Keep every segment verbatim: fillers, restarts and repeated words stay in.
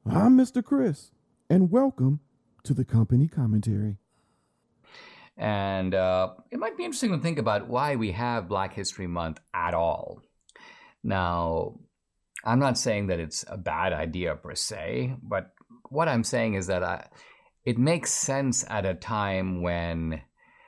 I'm Mister Chris, and welcome to the Company Commentary. And uh, it might be interesting to think about why we have Black History Month at all. Now, I'm not saying that it's a bad idea per se, but what I'm saying is that I, it makes sense at a time when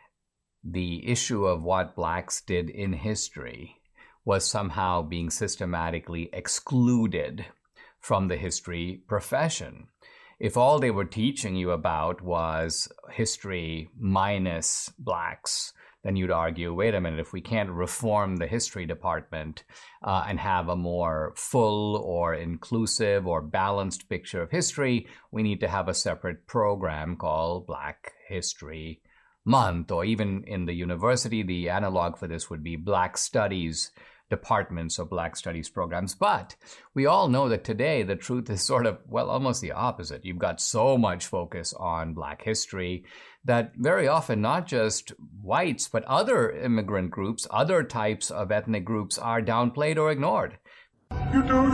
the issue of what blacks did in history was somehow being systematically excluded from the history profession. If all they were teaching you about was history minus blacks, then you'd argue, wait a minute, if we can't reform the history department uh, and have a more full or inclusive or balanced picture of history, we need to have a separate program called Black History Month. Or even in the university, the analog for this would be Black Studies departments or Black Studies programs. But we all know that today the truth is sort of, well, almost the opposite. You've got so much focus on Black history that very often not just whites, but other immigrant groups, other types of ethnic groups are downplayed or ignored. You don't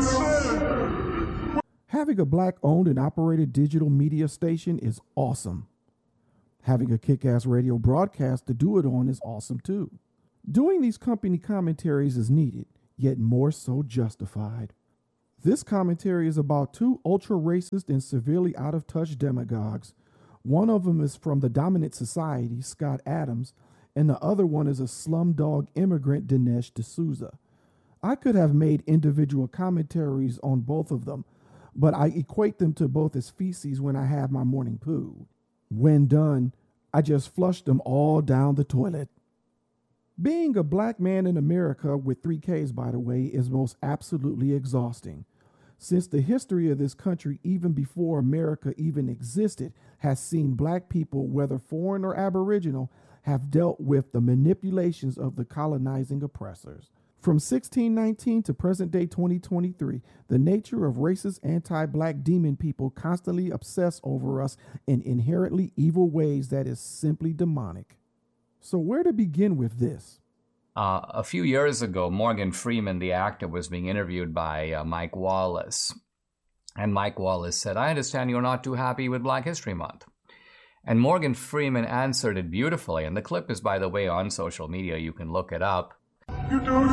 say. Having a Black-owned and operated digital media station is awesome. Having a kick-ass radio broadcast to do it on is awesome too. Doing these company commentaries is needed, yet more so justified. This commentary is about two ultra-racist and severely out-of-touch demagogues. One of them is from the dominant society, Scott Adams, and the other one is a slumdog immigrant, Dinesh D'Souza. I could have made individual commentaries on both of them, but I equate them to both as feces when I have my morning poo. When done, I just flush them all down the toilet. Being a black man in America, with three Ks by the way, is most absolutely exhausting. Since the history of this country, even before America even existed, has seen black people, whether foreign or aboriginal, have dealt with the manipulations of the colonizing oppressors. From sixteen nineteen to present day twenty twenty-three, the nature of racist anti-black demon people constantly obsess over us in inherently evil ways that is simply demonic. So where to begin with this? Uh, a few years ago, Morgan Freeman, the actor, was being interviewed by uh, Mike Wallace. And Mike Wallace said, I understand you're not too happy with Black History Month. And Morgan Freeman answered it beautifully. And the clip is, by the way, on social media. You can look it up. You don't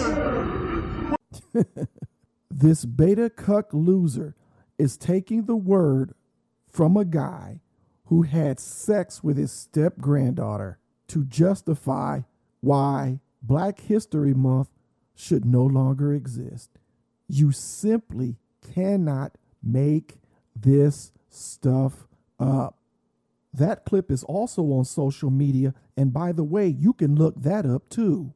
say. This beta cuck loser is taking the word from a guy who had sex with his step-granddaughter to justify why Black History Month should no longer exist. You simply cannot make this stuff up. That clip is also on social media, and by the way, you can look that up too.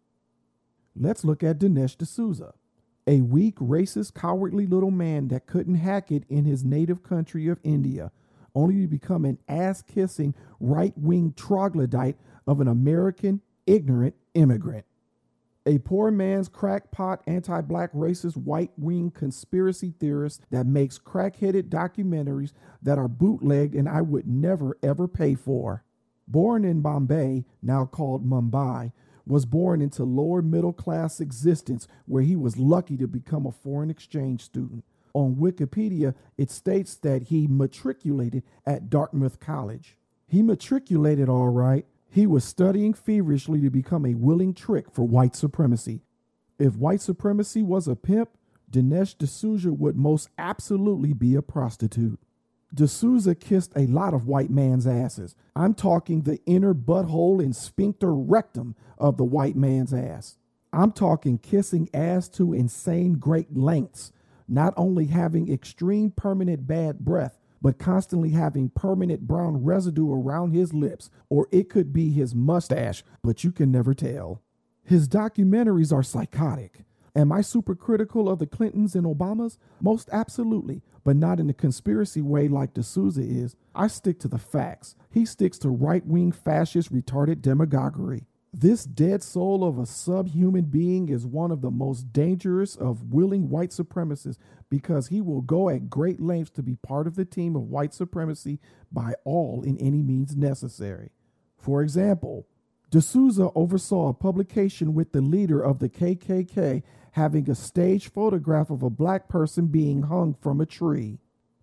Let's look at Dinesh D'Souza, a weak, racist, cowardly little man that couldn't hack it in his native country of India, only to become an ass-kissing, right-wing troglodyte of an American ignorant immigrant. A poor man's crackpot, anti-black, racist, white-wing conspiracy theorist that makes crack-headed documentaries that are bootlegged and I would never, ever pay for. Born in Bombay, now called Mumbai, was born into lower middle-class existence where he was lucky to become a foreign exchange student. On Wikipedia, it states that he matriculated at Dartmouth College. He matriculated all right. He was studying feverishly to become a willing trick for white supremacy. If white supremacy was a pimp, Dinesh D'Souza would most absolutely be a prostitute. D'Souza kissed a lot of white man's asses. I'm talking the inner butthole and sphincter rectum of the white man's ass. I'm talking kissing ass to insane great lengths, not only having extreme permanent bad breath, but constantly having permanent brown residue around his lips, or it could be his mustache, but you can never tell. His documentaries are psychotic. Am I super critical of the Clintons and Obamas? Most absolutely, but not in a conspiracy way like D'Souza is. I stick to the facts. He sticks to right-wing, fascist, retarded demagoguery. This dead soul of a subhuman being is one of the most dangerous of willing white supremacists because he will go at great lengths to be part of the team of white supremacy by all in any means necessary. For example, D'Souza oversaw a publication with the leader of the K K K having a staged photograph of a black person being hung from a tree.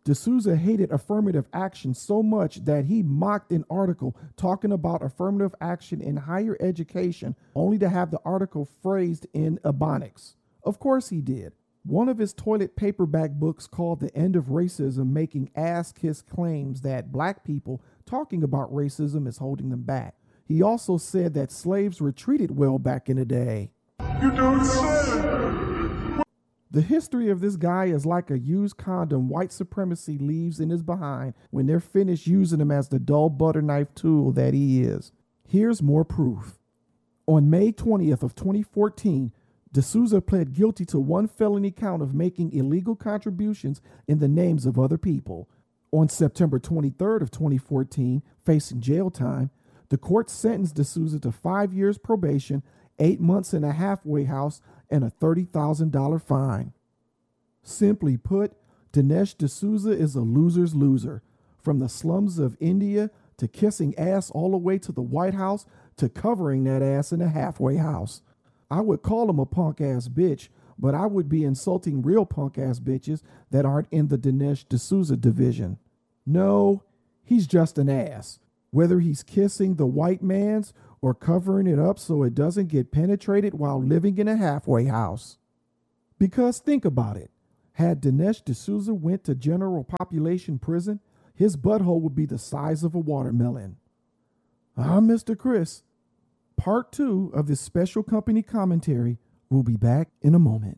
D'Souza hated affirmative action so much that he mocked an article talking about affirmative action in higher education, only to have the article phrased in Ebonics. Of course he did. One of his toilet paperback books called The End of Racism, making ass-kiss claims that black people talking about racism is holding them back. He also said that slaves were treated well back in the day. You don't say. The history of this guy is like a used condom white supremacy leaves in his behind when they're finished using him as the dull butter knife tool that he is. Here's more proof. On May twentieth of twenty fourteen, D'Souza pled guilty to one felony count of making illegal contributions in the names of other people. On September twenty-third of twenty fourteen, facing jail time, the court sentenced D'Souza to five years probation, eight months in a halfway house, and a thirty thousand dollars fine. Simply put, Dinesh D'Souza is a loser's loser. From the slums of India to kissing ass all the way to the White House to covering that ass in a halfway house. I would call him a punk-ass bitch, but I would be insulting real punk-ass bitches that aren't in the Dinesh D'Souza division. No, he's just an ass. Whether he's kissing the white man's or covering it up so it doesn't get penetrated while living in a halfway house. Because think about it. Had Dinesh D'Souza went to general population prison, his butthole would be the size of a watermelon. I'm Mister Chris. Part two of this special company commentary will be back in a moment.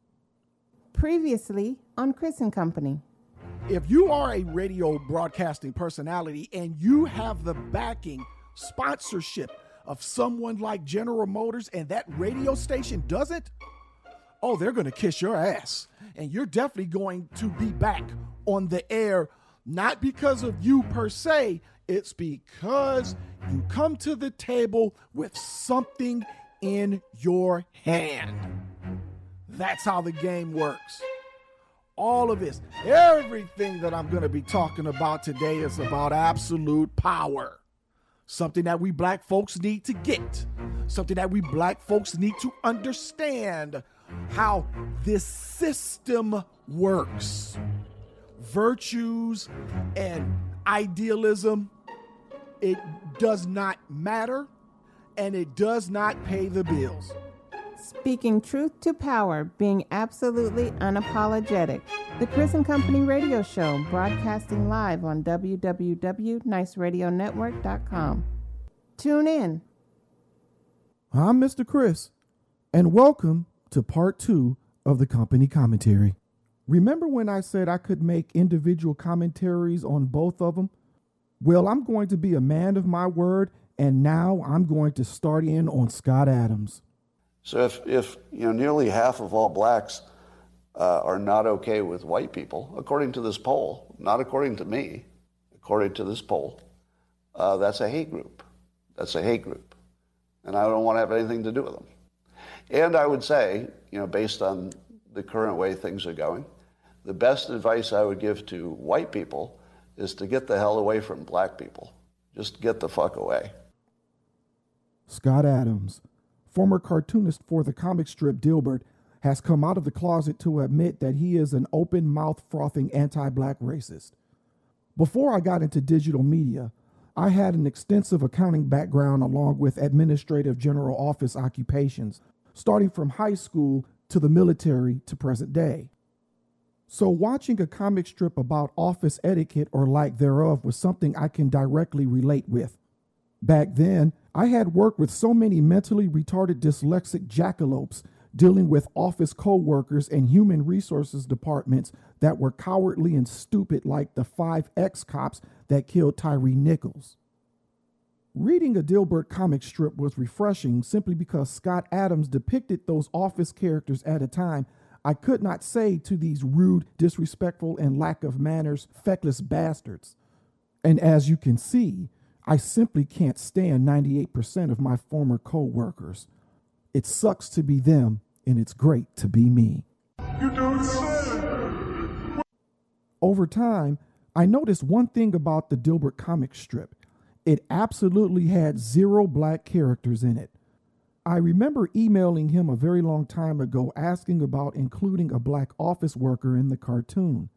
Previously on Chris and Company. If you are a radio broadcasting personality and you have the backing, sponsorship of someone like General Motors and that radio station doesn't, oh, they're going to kiss your ass. And you're definitely going to be back on the air, not because of you per se, it's because you come to the table with something in your hand. That's how the game works. All of this, everything that I'm going to be talking about today is about absolute power. Something that we black folks need to get. Something that we black folks need to understand how this system works. Virtues and idealism, it does not matter, and it does not pay the bills. Speaking truth to power, being absolutely unapologetic. The Chris and Company radio show, broadcasting live on w w w dot nice radio network dot com. Tune in. I'm Mister Chris, and welcome to part two of the company commentary. Remember when I said I could make individual commentaries on both of them? Well, I'm going to be a man of my word, and now I'm going to start in on Scott Adams. So if, if you know, nearly half of all blacks uh, are not okay with white people, according to this poll, not according to me, according to this poll, uh, that's a hate group. That's a hate group. And I don't want to have anything to do with them. And I would say, you know, based on the current way things are going, the best advice I would give to white people is to get the hell away from black people. Just get the fuck away. Scott Adams, former cartoonist for the comic strip Dilbert, has come out of the closet to admit that he is an open-mouth frothing anti-black racist. Before I got into digital media, I had an extensive accounting background along with administrative general office occupations, starting from high school to the military to present day. So watching a comic strip about office etiquette or lack thereof was something I can directly relate with. Back then, I had worked with so many mentally retarded dyslexic jackalopes dealing with office co-workers and human resources departments that were cowardly and stupid like the five ex-cops that killed Tyree Nichols. Reading a Dilbert comic strip was refreshing simply because Scott Adams depicted those office characters at a time I could not say to these rude, disrespectful, and lack of manners, feckless bastards. And as you can see, I simply can't stand ninety-eight percent of my former co-workers. It sucks to be them, and it's great to be me. You don't say. Over time, I noticed one thing about the Dilbert comic strip. It absolutely had zero black characters in it. I remember emailing him a very long time ago asking about including a black office worker in the cartoon.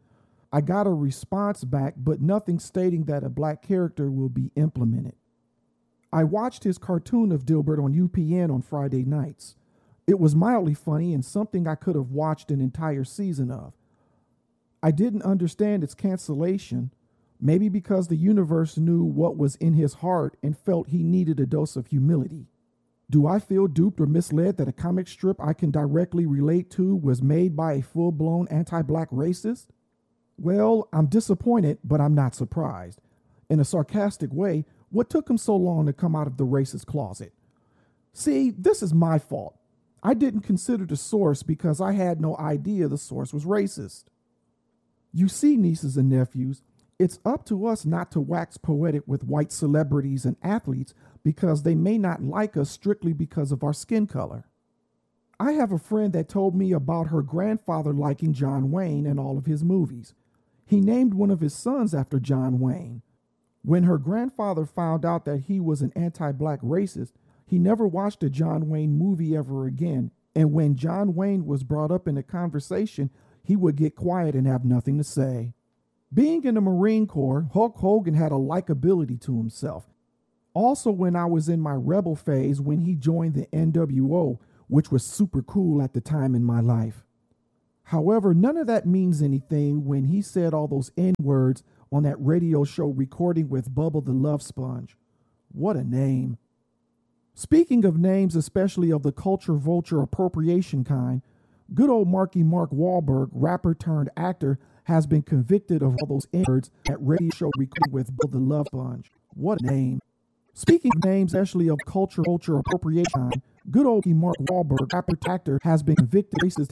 I got a response back, but nothing stating that a black character will be implemented. I watched his cartoon of Dilbert on U P N on Friday nights. It was mildly funny and something I could have watched an entire season of. I didn't understand its cancellation, maybe because the universe knew what was in his heart and felt he needed a dose of humility. Do I feel duped or misled that a comic strip I can directly relate to was made by a full-blown anti-black racist? Well, I'm disappointed, but I'm not surprised. In a sarcastic way, what took him so long to come out of the racist closet? See, this is my fault. I didn't consider the source because I had no idea the source was racist. You see, nieces and nephews, it's up to us not to wax poetic with white celebrities and athletes because they may not like us strictly because of our skin color. I have a friend that told me about her grandfather liking John Wayne and all of his movies. He named one of his sons after John Wayne. When her grandfather found out that he was an anti-black racist, he never watched a John Wayne movie ever again, and when John Wayne was brought up in a conversation, he would get quiet and have nothing to say. Being in the Marine Corps, Hulk Hogan had a likability to himself. Also, when I was in my rebel phase when he joined the N W O, which was super cool at the time in my life. However, none of that means anything when he said all those N-words on that radio show recording with Bubba the Love Sponge. What a name. Speaking of names, especially of the culture vulture appropriation kind, good old Marky Mark Wahlberg, rapper turned actor, has been convicted of all those N-words at radio show recording with Bubba the Love Sponge. What a name. Speaking of names, especially of culture vulture appropriation kind, good old Mark Wahlberg, rapper actor, has been convicted of racist